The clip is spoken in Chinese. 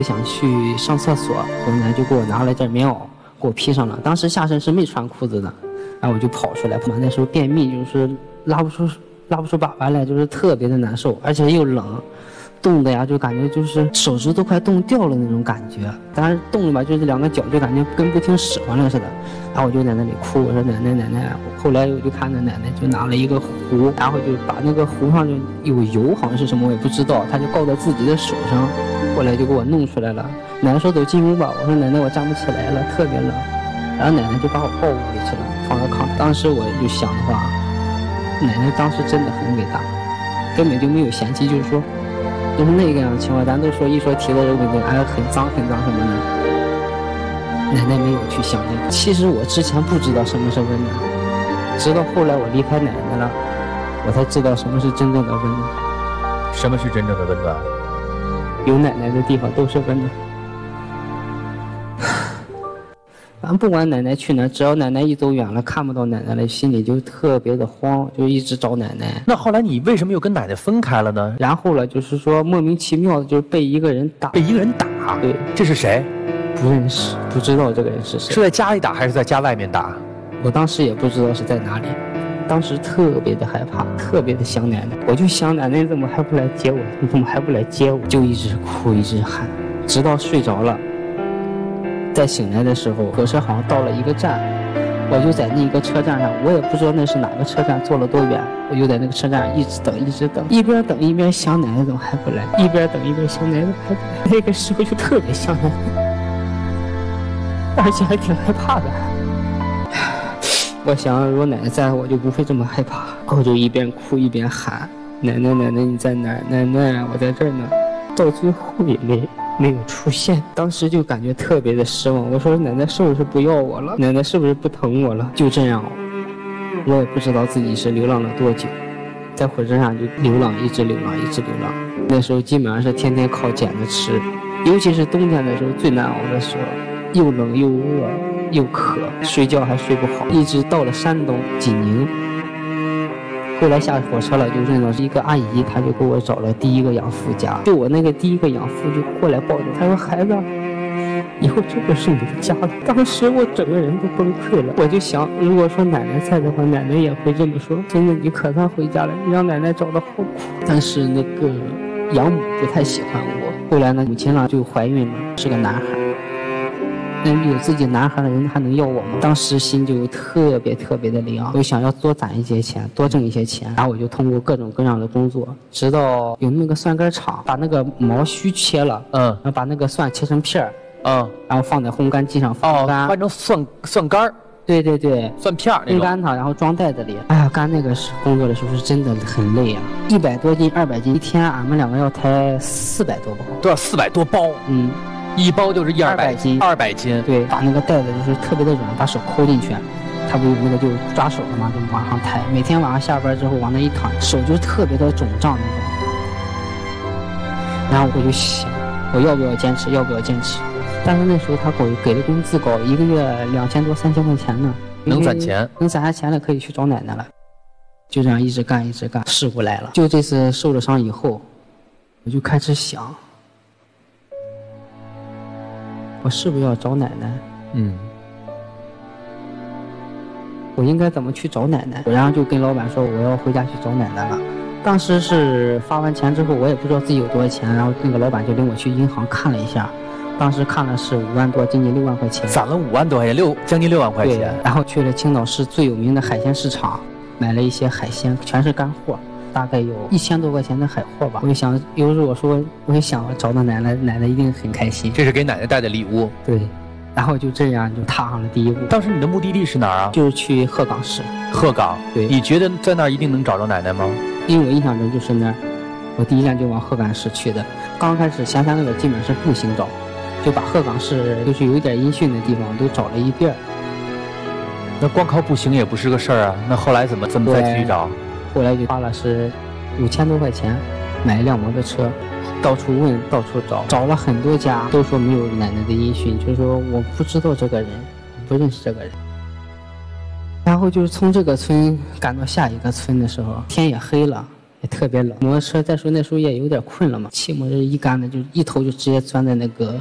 想去上厕所，我奶奶就给我拿了件棉袄，给我披上了。当时下身是没穿裤子的，然后我就跑出来。那时候便秘，就是拉不出粑粑来，就是特别的难受，而且又冷，冻的呀，就感觉就是手指都快冻掉了那种感觉。当然冻了吧，就是两个脚就感觉跟不听使唤了似的。然后我就在那里哭，我说奶奶。后来我就看着奶奶就拿了一个壶，然后就把那个壶上就有油，好像是什么我也不知道，她就告在自己的手上。后来就给我弄出来了。奶奶说走进屋吧，我说奶奶我站不起来了，特别冷。然后奶奶就把我抱屋里去了，放到炕。当时我就想的话，奶奶当时真的很伟大，根本就没有嫌弃，就是说就是那个样的情况。咱都说一说提到这个问题，哎很脏什么的，奶奶没有去想这个。其实我之前不知道什么是温暖，直到后来我离开奶奶了，我才知道什么是真正的温暖。 什么是真正的温暖？ 有奶奶的地方都是温暖。反正不管奶奶去哪，只要奶奶一走远了，看不到奶奶了，心里就特别的慌，就一直找奶奶。 那后来你为什么又跟奶奶分开了呢？ 然后了，就是说莫名其妙的，就是被一个人打。 被一个人打？ 对， 这是谁？ 不认识，不知道这个人是谁。 是在家里打还是在家外面打？ 我当时也不知道是在哪里，当时特别的害怕，特别的想奶奶。我就想奶奶怎么还不来接我？你怎么还不来接我？就一直哭，一直喊，直到睡着了。再醒来的时候，火车好像到了一个站，我就在那个车站上，我也不知道那是哪个车站，坐了多远，我就在那个车站一直等，一边等一边想奶奶怎么还不来，一边等一边想奶奶还不来。那个时候就特别想奶奶，而且还挺害怕的。我想如果奶奶在，我就不会这么害怕。我就一边哭一边喊奶奶你在哪儿？奶奶我在这儿呢。到最后也没有出现，当时就感觉特别的失望。我说奶奶是不是不要我了？奶奶是不是不疼我了？就这样，我也不知道自己是流浪了多久，在火车上就流浪，一直流浪。那时候基本上是天天靠捡着吃，尤其是冬天的时候最难熬的时候，又冷又饿又渴，睡觉还睡不好，一直到了山东济宁。后来下火车了，就认到一个阿姨，她就给我找了第一个养父家。就我那个第一个养父就过来抱着，她说孩子，以后这个是你的家了。当时我整个人都崩溃了，我就想，如果说奶奶在的话，奶奶也会这么说，真的你可算回家了，你让奶奶找的好苦。但是那个养母不太喜欢我，后来呢，母亲呢就怀孕了，是个男孩。那有自己男孩的人还能要我吗？当时心就特别的凉，我想要多攒一些钱，多挣一些钱。然后我就通过各种各样的工作，直到有那个蒜干厂，把那个毛须切了，然后把那个蒜切成片儿，然后放在烘干机上风干， 换成蒜干儿。 对， 蒜片儿， 烘干它，然后装袋子里。哎呀，干那个工作的时候是真的很累啊，100多斤、200斤，一天俺们两个要抬400多包， 都要400多包。一包就是200斤，200斤。 对，把那个袋子就是特别的软，把手抠进去，它不有那个就抓手了嘛，就往上抬。每天晚上下班之后往那一躺，手就特别的肿胀那种。然后我就想，我要不要坚持？但是那时候他给的工资高，一个月2000多3000块钱呢， 能攒钱， 能攒下钱了，可以去找奶奶了。就这样一直干。事故来了，就这次受了伤以后，我就开始想，我是不是要找奶奶？我应该怎么去找奶奶？然后就跟老板说我要回家去找奶奶了。当时是发完钱之后，我也不知道自己有多少钱，然后那个老板就领我去银行看了一下，当时看了是5万多，将近6万块钱， 攒了5万多块钱，将近6万块钱。 然后去了青岛市最有名的海鲜市场，买了一些海鲜，全是干货。大概有1000多块钱的海货吧。我就想，有时候我想找到奶奶，奶奶一定很开心。 这是给奶奶带的礼物。 对，然后就这样就踏上了第一步。 当时你的目的地是哪儿啊？ 就是去鹤岗市。 鹤岗。 对。 你觉得在那儿一定能找着奶奶吗？ 因为我印象中就是那儿，我第一站就往鹤岗市去的。刚开始前3个月基本是步行找，就把鹤岗市就是有一点音讯的地方都找了一遍。 那光靠步行也不是个事儿啊。那后来怎么再去找？ 后来就花了是5000多块钱买一辆摩托车，到处问到处找了很多家，都说没有奶奶的音讯，就是说我不知道这个人，不认识这个人。然后就是从这个村赶到下一个村的时候，天也黑了， 也特别冷。摩托车再说那时候也有点困了嘛，骑摩托车一干呢就一头就直接钻在那个